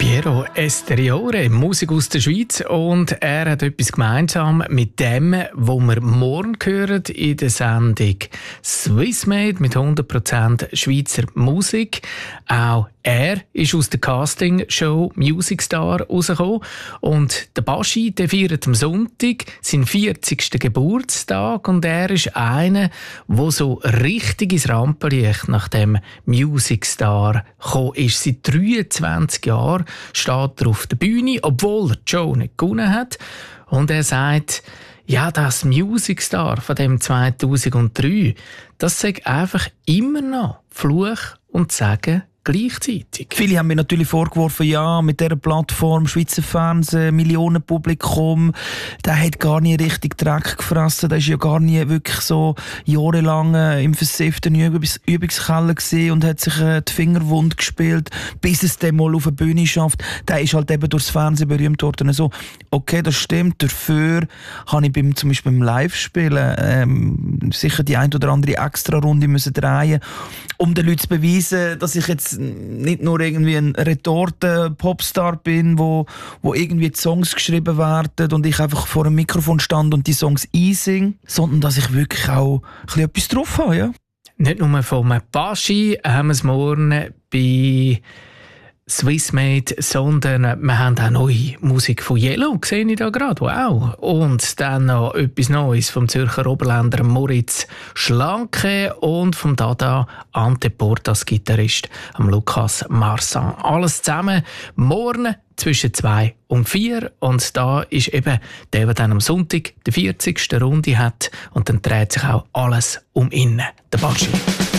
Piero Esteriore, Musik aus der Schweiz, und er hat etwas gemeinsam mit dem, wo wir morgen hören in der Sendung Swissmade mit 100% Schweizer Musik. Auch er ist aus der Castingshow Music Star rausgekommen, und der Baschi, der feiert am Sonntag seinen 40. Geburtstag, und er ist einer, der so richtig ins Rampenlicht nach dem Music Star gekommen ist. Seit 23 Jahren steht er auf der Bühne, obwohl er die Show nicht gewonnen hat. Und er sagt, ja, das Music Star von dem 2003, das sei einfach immer noch Fluch und Segen gleichzeitig. Viele haben mir natürlich vorgeworfen, ja, mit dieser Plattform, Schweizer Fernsehen, Millionenpublikum, der hat gar nie richtig Dreck gefressen, der ist ja gar nie wirklich so jahrelang im versifften Übungskeller gewesen und hat sich die Finger wund gespielt, bis es dann mal auf eine Bühne schafft. Der ist halt eben durchs Fernsehen berühmt worden. Also, okay, das stimmt. Dafür habe ich zum Beispiel beim Live-Spielen sicher die ein oder andere Extra-Runde müssen drehen, um den Leuten zu beweisen, dass ich jetzt nicht nur irgendwie ein Retorten-Popstar bin, wo irgendwie die Songs geschrieben werden und ich einfach vor einem Mikrofon stand und die Songs einsinge, sondern dass ich wirklich auch ein bisschen etwas drauf habe, ja. Nicht nur vom Baschi haben wir es morgen bei Swissmade, sondern wir haben auch neue Musik von Yellow, sehe ich da gerade, wow. Und dann noch etwas Neues vom Zürcher Oberländer Moritz Schlanke und vom Dada Ante Portas Gitarrist Lukas Marsan. Alles zusammen morgen zwischen 2 und 4, und da ist eben der dann am Sonntag die 40. Runde hat, und dann dreht sich auch alles um ihn, der Baschi.